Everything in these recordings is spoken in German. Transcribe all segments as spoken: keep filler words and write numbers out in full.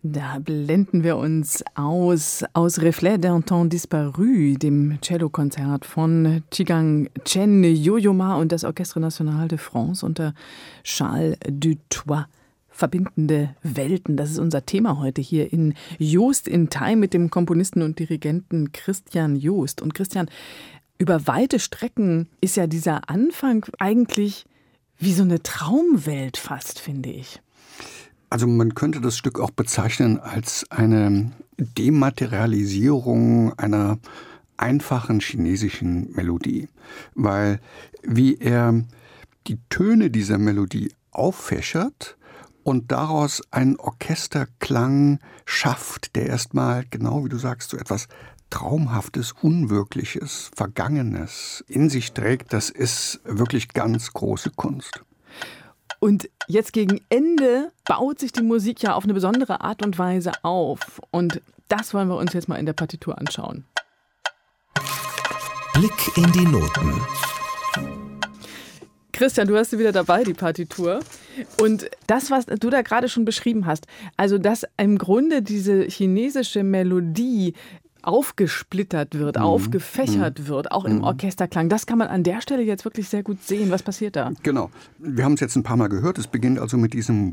Da blenden wir uns aus aus Reflet d'un temps disparu, dem Cellokonzert von Chigang Chen, Yo-Yo Ma und das Orchestre National de France unter Charles Dutoit. Verbindende Welten, das ist unser Thema heute hier in Joost in Time mit dem Komponisten und Dirigenten Christian Joost. Und Christian, über weite Strecken ist ja dieser Anfang eigentlich wie so eine Traumwelt fast, finde ich. Also man könnte das Stück auch bezeichnen als eine Dematerialisierung einer einfachen chinesischen Melodie, weil wie er die Töne dieser Melodie auffächert und daraus einen Orchesterklang schafft, der erstmal, genau wie du sagst, so etwas Traumhaftes, Unwirkliches, Vergangenes in sich trägt, das ist wirklich ganz große Kunst. Und jetzt gegen Ende baut sich die Musik ja auf eine besondere Art und Weise auf. Und das wollen wir uns jetzt mal in der Partitur anschauen. Blick in die Noten. Christian, du hast sie wieder dabei, die Partitur. Und das, was du da gerade schon beschrieben hast, also dass im Grunde diese chinesische Melodie aufgesplittert wird, mhm. aufgefächert mhm. wird, auch im Orchesterklang. Das kann man an der Stelle jetzt wirklich sehr gut sehen. Was passiert da? Genau. Wir haben es jetzt ein paar Mal gehört. Es beginnt also mit diesem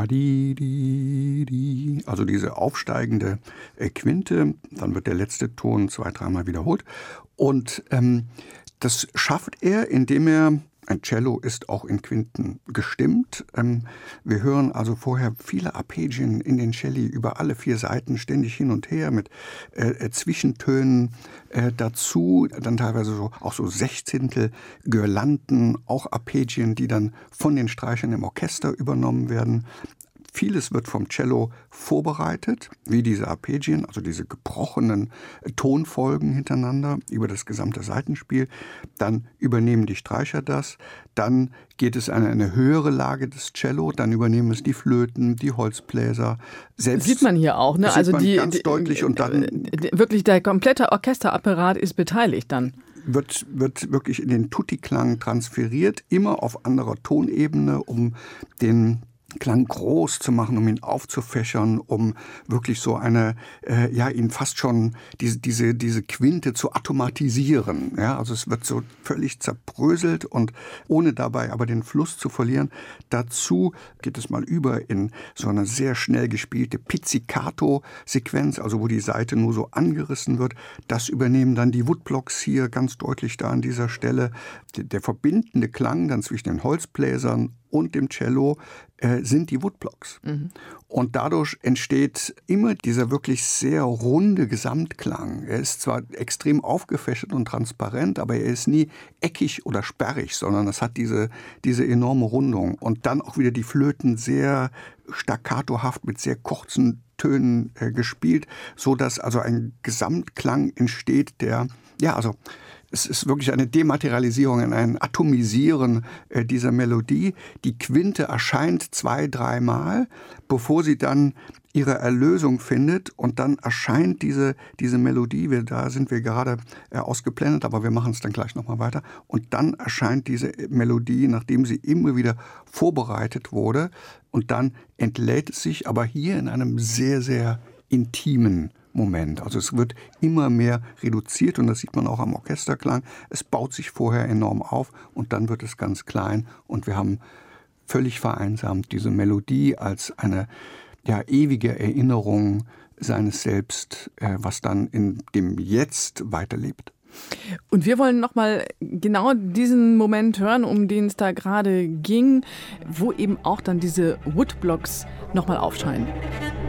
Wa-di-di-di, also diese aufsteigende Quinte. Dann wird der letzte Ton zwei, dreimal wiederholt. Und ähm, das schafft er, indem er ein Cello ist auch in Quinten gestimmt. Ähm, wir hören also vorher viele Arpeggien in den Celli über alle vier Seiten ständig hin und her mit äh, Zwischentönen äh, dazu. Dann teilweise so, auch so Sechzehntel Girlanden, auch Arpeggien, die dann von den Streichern im Orchester übernommen werden. Vieles wird vom Cello vorbereitet, wie diese Arpeggien, also diese gebrochenen Tonfolgen hintereinander über das gesamte Saitenspiel. Dann übernehmen die Streicher das. Dann geht es in eine höhere Lage des Cello. Dann übernehmen es die Flöten, die Holzbläser. Selbst das sieht man hier auch, ne? Das also sieht man die, ganz die, deutlich. Und dann wirklich der komplette Orchesterapparat ist beteiligt dann. Wird, wird wirklich in den Tutti-Klang transferiert, immer auf anderer Tonebene, um den Klang groß zu machen, um ihn aufzufächern, um wirklich so eine, äh, ja, ihn fast schon diese, diese, diese Quinte zu automatisieren. Ja, also es wird so völlig zerbröselt und ohne dabei aber den Fluss zu verlieren. Dazu geht es mal über in so eine sehr schnell gespielte Pizzicato-Sequenz, also wo die Saite nur so angerissen wird. Das übernehmen dann die Woodblocks hier ganz deutlich da an dieser Stelle. Der, der verbindende Klang dann zwischen den Holzbläsern und dem Cello äh, sind die Woodblocks. Mhm. Und dadurch entsteht immer dieser wirklich sehr runde Gesamtklang. Er ist zwar extrem aufgefächert und transparent, aber er ist nie eckig oder sperrig, sondern es hat diese, diese enorme Rundung. Und dann auch wieder die Flöten sehr staccatohaft mit sehr kurzen Tönen äh, gespielt, sodass also ein Gesamtklang entsteht, der, ja, also es ist wirklich eine Dematerialisierung, ein Atomisieren äh, dieser Melodie. Die Quinte erscheint zwei, dreimal, bevor sie dann ihre Erlösung findet. Und dann erscheint diese, diese Melodie, wir, da sind wir gerade äh, ausgeblendet, aber wir machen es dann gleich nochmal weiter. Und dann erscheint diese Melodie, nachdem sie immer wieder vorbereitet wurde. Und dann entlädt es sich, aber hier in einem sehr, sehr intimen Moment. Also es wird immer mehr reduziert und das sieht man auch am Orchesterklang. Es baut sich vorher enorm auf und dann wird es ganz klein und wir haben völlig vereinsamt diese Melodie als eine ja, ewige Erinnerung seines Selbst, äh, was dann in dem Jetzt weiterlebt. Und wir wollen nochmal genau diesen Moment hören, um den es da gerade ging, wo eben auch dann diese Woodblocks nochmal aufscheinen.